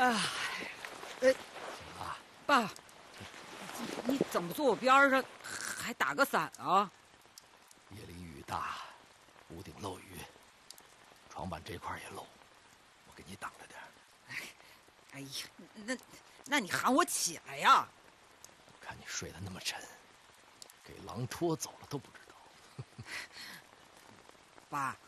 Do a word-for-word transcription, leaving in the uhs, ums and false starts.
啊，呃， 啊， 爸，你怎么坐我边上，还打个伞啊？ 夜里雨大，屋顶漏雨，床板这块也漏，我给你挡着点。 哎呀，那那你喊我起来呀！ 看你睡得那么沉，给狼戳走了都不知道。 爸，